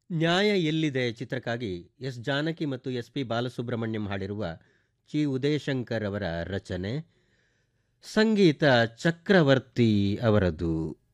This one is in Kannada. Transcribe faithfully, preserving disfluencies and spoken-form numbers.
ನ್ಯಾಯ ಎಲ್ಲಿದೆ ಚಿತ್ರಕ್ಕಾಗಿ ಎಸ್ ಜಾನಕಿ ಮತ್ತು ಎಸ್ ಪಿ ಬಾಲಸುಬ್ರಹ್ಮಣ್ಯಂ ಹಾಡಿರುವ ಚಿ ಉದಯಶಂಕರ್ ಅವರ ರಚನೆ, ಸಂಗೀತ ಚಕ್ರವರ್ತಿ ಅವರದು.